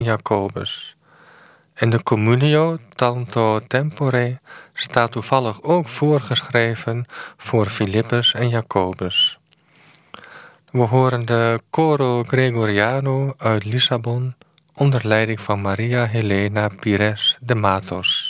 Jacobus. En de Communio Tanto Tempore staat toevallig ook voorgeschreven voor Filippus en Jacobus. We horen de Coro Gregoriano uit Lissabon onder leiding van Maria Helena Pires de Matos.